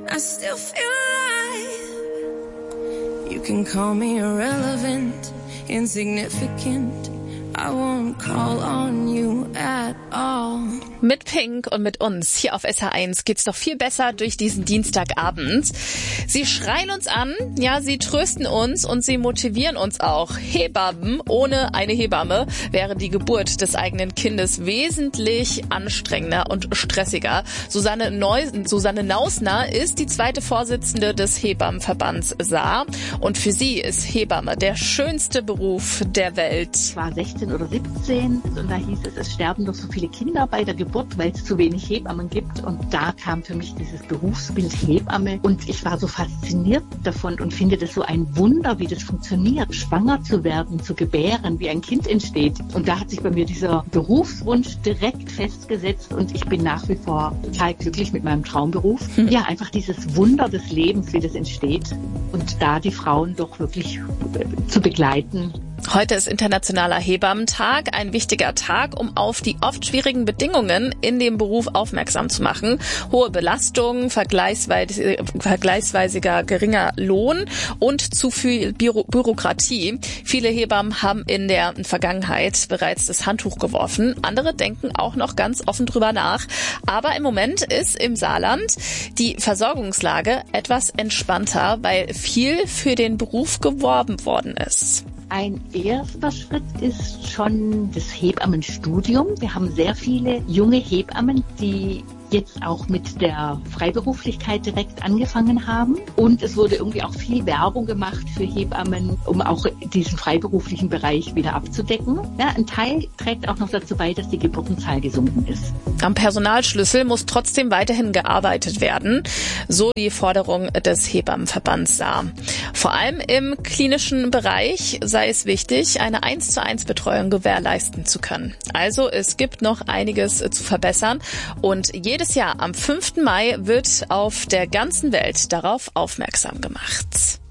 I still feel alive. You can call me irrelevant, insignificant. I won't call on you at all. Mit Pink und mit uns hier auf SH1 geht's doch viel besser durch diesen Dienstagabend. Sie schreien uns an, ja, sie trösten uns und sie motivieren uns auch. Hebammen ohne eine Hebamme wäre die Geburt des eigenen Kindes wesentlich anstrengender und stressiger. Susanne Nausner ist die zweite Vorsitzende des Hebammenverbands Saar und für sie ist Hebamme der schönste Beruf der Welt. Ich war 16 oder 17 und da hieß es sterben doch so viele Kinder bei der Geburt, weil es zu wenig Hebammen gibt. Und da kam für mich dieses Berufsbild Hebamme und ich war so fasziniert davon und finde das so ein Wunder, wie das funktioniert, schwanger zu werden, zu gebären, wie ein Kind entsteht. Und da hat sich bei mir dieser Berufswunsch direkt festgesetzt und ich bin nach wie vor total glücklich mit meinem Traumberuf. Ja, einfach dieses Wunder des Lebens, wie das entsteht und da die Frauen doch wirklich zu begleiten. Heute ist Internationaler Hebammentag, ein wichtiger Tag, um auf die oft schwierigen Bedingungen in dem Beruf aufmerksam zu machen. Hohe Belastung, vergleichsweise geringer Lohn und zu viel Bürokratie. Viele Hebammen haben in der Vergangenheit bereits das Handtuch geworfen. Andere denken auch noch ganz offen drüber nach. Aber im Moment ist im Saarland die Versorgungslage etwas entspannter, weil viel für den Beruf geworben worden ist. Ein erster Schritt ist schon das Hebammenstudium. Wir haben sehr viele junge Hebammen, die jetzt auch mit der Freiberuflichkeit direkt angefangen haben. Und es wurde irgendwie auch viel Werbung gemacht für Hebammen, um auch diesen freiberuflichen Bereich wieder abzudecken. Ja, ein Teil trägt auch noch dazu bei, dass die Geburtenzahl gesunken ist. Am Personalschlüssel muss trotzdem weiterhin gearbeitet werden, so die Forderung des Hebammenverbands Saar. Vor allem im klinischen Bereich sei es wichtig, eine 1:1 Betreuung gewährleisten zu können. Also es gibt noch einiges zu verbessern und jedes Jahr am 5. Mai wird auf der ganzen Welt darauf aufmerksam gemacht.